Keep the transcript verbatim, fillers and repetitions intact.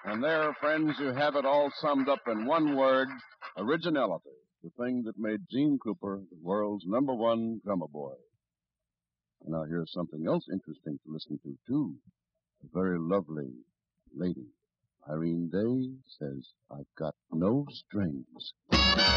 And there, friends, you have it all summed up in one word, originality, the thing that made Gene Krupa the world's number one drummer boy. And now here's something else interesting to listen to, too. A very lovely lady. Irene Day says, I've got no strings.